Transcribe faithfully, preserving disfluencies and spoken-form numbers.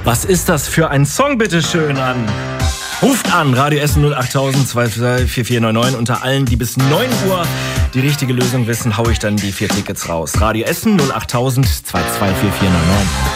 Was ist das für ein Song, bitteschön, an? Ruft an, Radio Essen null achttausend zwei zwei vier vier neun neun. Unter allen, die bis neun Uhr die richtige Lösung wissen, hau ich dann die vier Tickets raus. Radio Essen null achttausend zwei zwei vier vier neun neun.